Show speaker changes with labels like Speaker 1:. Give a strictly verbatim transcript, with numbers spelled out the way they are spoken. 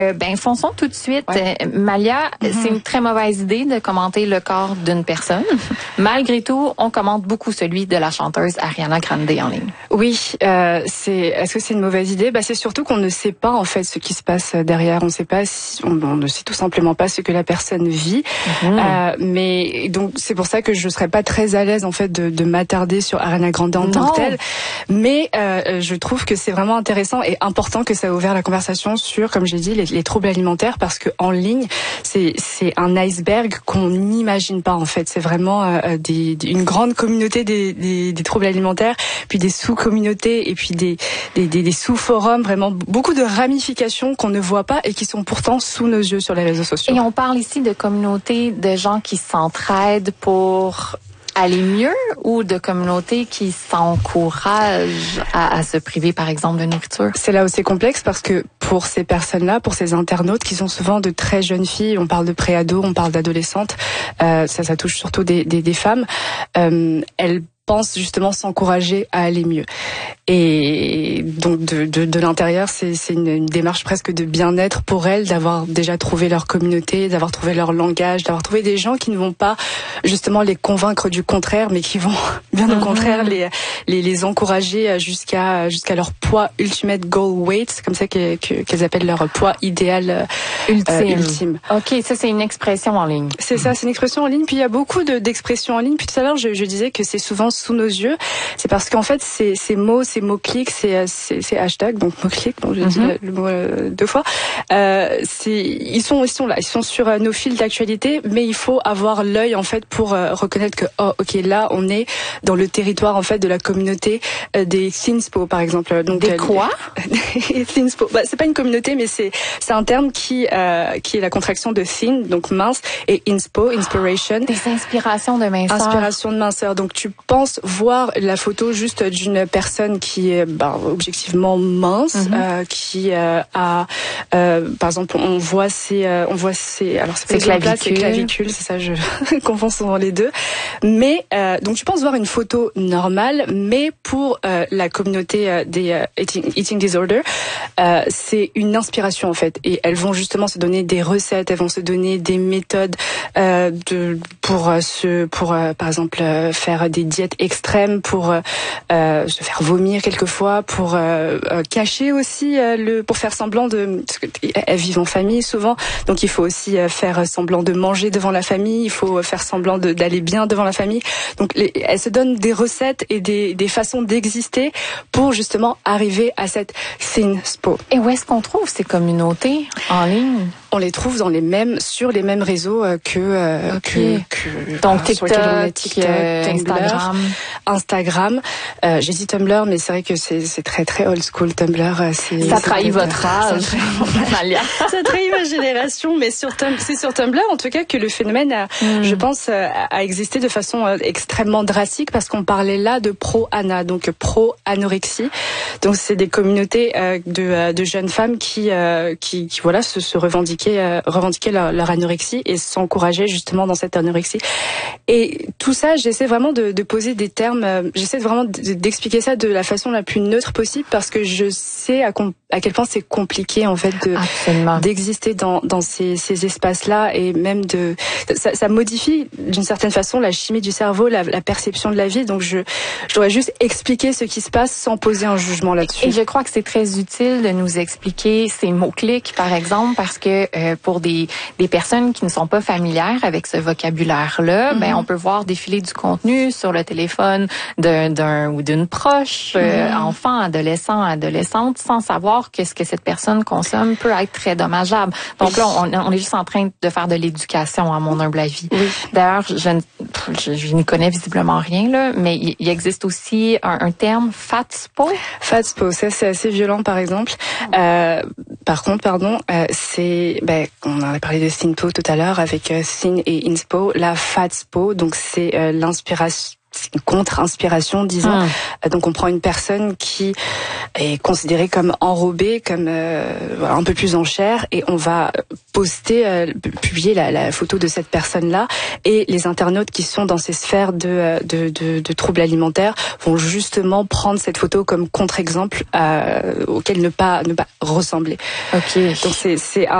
Speaker 1: Euh, ben, fonçons tout de suite.
Speaker 2: Ouais.
Speaker 1: Euh, Malia,
Speaker 2: Mm-hmm.
Speaker 1: c'est une très mauvaise idée de commenter le corps d'une personne. Malgré tout, on commente beaucoup celui de la chanteuse Ariana Grande en ligne.
Speaker 2: Oui, euh, c'est. Est-ce que c'est une mauvaise idée? Bah, c'est surtout qu'on ne sait pas en fait ce qui se passe derrière. On ne sait pas si, on, on ne sait tout simplement pas ce que la personne vit.
Speaker 1: Mm-hmm.
Speaker 2: Euh, mais donc c'est pour ça que je serais pas très à l'aise en fait de, de m'attarder sur Ariana Grande en
Speaker 1: Non.
Speaker 2: tant que telle. Mais euh, je trouve que c'est vraiment intéressant et important que ça a ouvert la conversation sur, comme j'ai dit, les, les troubles alimentaires, parce que en ligne, c'est c'est un iceberg qu'on n'imagine pas en fait. C'est vraiment euh, des, une grande communauté des, des, des troubles alimentaires, puis des sous-communautés et puis des, des, des, des sous-forums, vraiment beaucoup de ramifications qu'on ne voit pas et qui sont pourtant sous nos yeux sur les réseaux sociaux.
Speaker 1: Et on parle ici de communautés de gens qui s'entraident pour aller mieux ou de communautés qui s'encouragent à, à se priver, par exemple, de nourriture?
Speaker 2: C'est là où c'est complexe parce que pour ces personnes-là, pour ces internautes qui sont souvent de très jeunes filles, on parle de pré-ados, on parle d'adolescentes, euh, ça, ça touche surtout des, des, des femmes, euh, elles pensent justement s'encourager à aller mieux. Et donc de, de, de l'intérieur, c'est, c'est une, une démarche presque de bien-être pour elles, d'avoir déjà trouvé leur communauté, d'avoir trouvé leur langage, d'avoir trouvé des gens qui ne vont pas justement les convaincre du contraire, mais qui vont bien au contraire les, les, les encourager jusqu'à, jusqu'à leur poids ultimate goal weight, c'est comme ça qu'elles, qu'elles appellent leur poids idéal
Speaker 1: ultime.
Speaker 2: Euh, ultime.
Speaker 1: Ok, ça c'est une expression en ligne.
Speaker 2: C'est ça, c'est une expression en ligne. Puis il y a beaucoup de, d'expressions en ligne. Puis tout à l'heure, je, je disais que c'est souvent sous nos yeux. C'est parce qu'en fait, ces, ces mots, ces mots-clics, ces, ces, ces hashtags, donc mots-clics, bon, j'ai dit
Speaker 1: Mm-hmm.
Speaker 2: le mot euh, deux fois, euh, c'est, ils sont, ils sont là, ils sont sur euh, nos fils d'actualité, mais il faut avoir l'œil, en fait, pour euh, reconnaître que, oh, ok, là, on est dans le territoire, en fait, de la communauté euh, des thinspo, par exemple. Donc,
Speaker 1: des quoi?
Speaker 2: Des thinspo. Bah, c'est pas une communauté, mais c'est, c'est un terme qui, euh, qui est la contraction de thin, donc mince, et inspo, inspiration.
Speaker 1: Des inspirations de minceur.
Speaker 2: Inspiration de minceur. Donc, tu penses voir la photo juste d'une personne qui est ben, objectivement mince, mm-hmm. euh, qui euh, a, euh, par exemple, on voit ses, euh, on voit ses, alors c'est,
Speaker 1: c'est clavicules,
Speaker 2: c'est clavicules, c'est ça, je confonds souvent les deux. Mais euh, donc tu penses voir une photo normale, mais pour euh, la communauté euh, des euh, eating, eating disorder, euh, c'est une inspiration en fait, et elles vont justement se donner des recettes, elles vont se donner des méthodes euh, de pour euh, se, pour euh, par exemple euh, faire des diètes extrêmes, pour euh, se faire vomir quelquefois, pour euh, euh, cacher aussi euh, le, pour faire semblant de, parce qu'elles vivent en famille souvent, donc il faut aussi euh, faire semblant de manger devant la famille, il faut faire semblant de, d'aller bien devant la famille. Donc les, elles se donnent des recettes et des, des façons d'exister pour justement arriver à cette thinspo.
Speaker 1: Et où est-ce qu'on trouve ces communautés en ligne?
Speaker 2: On les trouve dans les mêmes, sur les mêmes réseaux euh, que, euh,
Speaker 1: okay.
Speaker 2: que, que
Speaker 1: donc TikTok,
Speaker 2: on est TikTok,
Speaker 1: euh,
Speaker 2: Tumblr,
Speaker 1: Instagram.
Speaker 2: Instagram. Euh, j'ai dit Tumblr, mais c'est vrai que c'est, c'est très très old school. Tumblr, c'est,
Speaker 1: ça
Speaker 2: c'est
Speaker 1: trahit votre âge.
Speaker 2: Ça, ça trahit ma génération, mais sur Tum- c'est sur Tumblr en tout cas que le phénomène, a, mm. je pense, a existé de façon extrêmement drastique, parce qu'on parlait là de pro-ana, donc pro-anorexie. Donc c'est des communautés euh, de, de jeunes femmes qui, euh, qui, qui voilà, se, se revendiquaient Euh, revendiquer leur, leur anorexie et s'encourager justement dans cette anorexie. Et tout ça, j'essaie vraiment de, de poser des termes, euh, j'essaie vraiment de, d'expliquer ça de la façon la plus neutre possible, parce que je sais à, com- à quel point c'est compliqué en fait de, d'exister dans, dans ces, ces espaces-là, et même de ça, ça modifie d'une certaine façon la chimie du cerveau, la, la perception de la vie. Donc je, je dois juste expliquer ce qui se passe sans poser un jugement là-dessus.
Speaker 1: Et je crois que c'est très utile de nous expliquer ces mots-clics, par exemple, parce que Euh, pour des, des personnes qui ne sont pas familières avec ce vocabulaire-là, mm-hmm. ben on peut voir défiler du contenu sur le téléphone d'un, d'un ou d'une proche, euh, mm-hmm. enfant, adolescent, adolescente, sans savoir que ce que cette personne consomme peut être très dommageable. Donc là, on, on est juste en train de faire de l'éducation, à mon humble avis.
Speaker 2: Oui.
Speaker 1: D'ailleurs, je, je, je n'y connais visiblement rien, là, mais il, il existe aussi un, un terme fatspo.
Speaker 2: Fatspo, ça c'est assez violent, par exemple. Euh, par contre, pardon, euh, c'est Ben, on a parlé de thinspo tout à l'heure avec euh, thin et inspo. La fatspo, donc c'est euh, l'inspiration. c'est une contre-inspiration, disons. Mmh. Donc on prend une personne qui est considérée comme enrobée, comme euh, un peu plus en chair, et on va poster, euh, publier la, la photo de cette personne-là, et les internautes qui sont dans ces sphères de, de, de, de troubles alimentaires vont justement prendre cette photo comme contre-exemple euh, auquel ne pas ne pas ressembler.
Speaker 1: Ok.
Speaker 2: Donc c'est c'est un